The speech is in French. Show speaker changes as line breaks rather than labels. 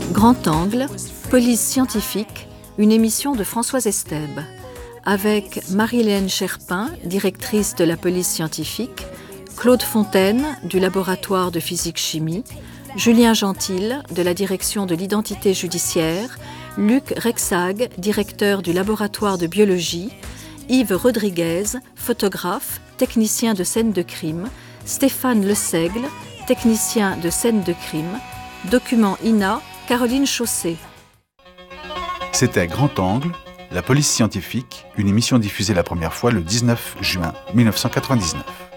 Grand Angle, police scientifique, une émission de Françoise Estèbe, avec Marie-Léenne Cherpin, directrice de la police scientifique, Claude Fontaine, du laboratoire de physique-chimie, Julien Gentil, de la direction de l'identité judiciaire, Luc Rexag, directeur du laboratoire de biologie, Yves Rodriguez, photographe, technicien de scène de crime, Stéphane Le Seigle, technicien de scène de crime, document INA, Caroline Chaussé.
C'était Grand Angle, la police scientifique, une émission diffusée la première fois le 19 juin 1999.